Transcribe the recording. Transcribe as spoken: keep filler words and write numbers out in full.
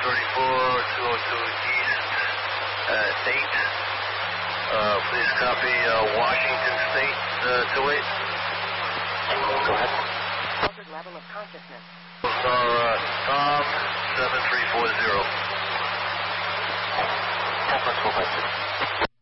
thirty-four, two oh two East at eight. Uh, please copy uh, Washington State uh, two eight. Go ahead. Altered level of consciousness. Star uh, Tom seven three four zero. Conference four five two.